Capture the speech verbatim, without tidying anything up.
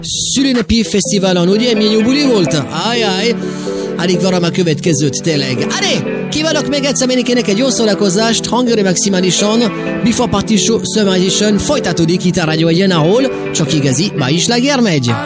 szülinapi fesztiválon, ugye? Milyen jó buli volt? Ajaj, alig várom a következőt, tényleg. Adé, kívánok még egyszer mindenkinek egy jó szórakozást, hangörő maximálisan, Before Party Show Summer Edition folytatódik itt a Rádió Egyen, ahol csak igazi, ma is láger megy.